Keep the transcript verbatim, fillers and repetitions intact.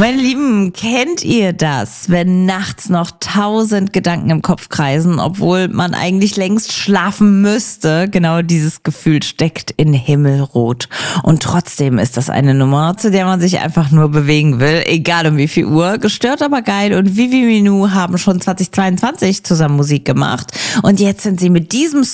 Meine Lieben, kennt ihr das, wenn nachts noch tausend Gedanken im Kopf kreisen, obwohl man eigentlich längst schlafen müsste? Genau dieses Gefühl steckt in Himmelrot. Und trotzdem ist das eine Nummer, zu der man sich einfach nur bewegen will, egal um wie viel Uhr. Gestört, aber geil. Und Vivi Minu haben schon zwanzig zweiundzwanzig zusammen Musik gemacht. Und jetzt sind sie mit diesem